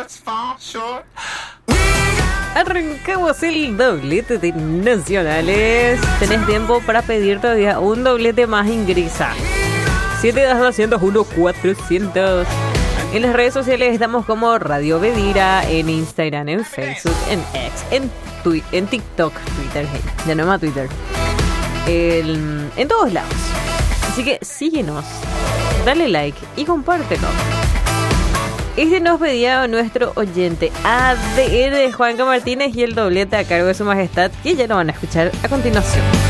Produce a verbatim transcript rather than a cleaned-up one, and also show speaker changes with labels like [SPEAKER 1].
[SPEAKER 1] Arrancamos el doblete de nacionales. Tenés tiempo para pedir todavía un doblete más, ingresa siete dos dos uno cuatrocientos. En las redes sociales estamos como Radio Bedira, en Instagram, en Facebook, en X, en, twi- en TikTok, Twitter, hey, ya no más Twitter, el, en todos lados. Así que síguenos, dale like y compártelo. Este nos pedía nuestro oyente A D N de Juanca Martínez y el doblete a cargo de su majestad, que ya lo van a escuchar a continuación.